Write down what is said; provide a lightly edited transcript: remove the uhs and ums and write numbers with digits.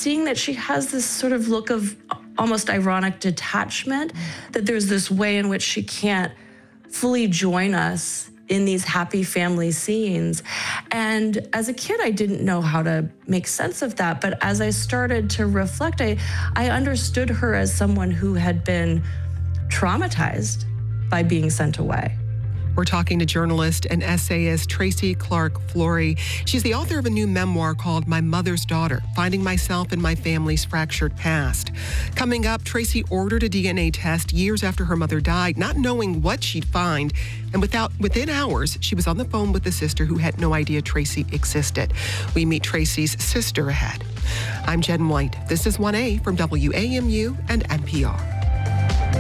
seeing that she has this sort of look of almost ironic detachment, that there's this way in which she can't fully join us in these happy family scenes. And as a kid, I didn't know how to make sense of that. But as I started to reflect, I understood her as someone who had been traumatized by being sent away. We're talking to journalist and essayist Tracy Clark Flory. She's the author of a new memoir called My Mother's Daughter, Finding Myself in My Family's Fractured Past. Coming up, Tracy ordered a DNA test years after her mother died, not knowing what she'd find. And within hours, she was on the phone with the sister who had no idea Tracy existed. We meet Tracy's sister ahead. I'm Jen White. This is 1A from WAMU and NPR.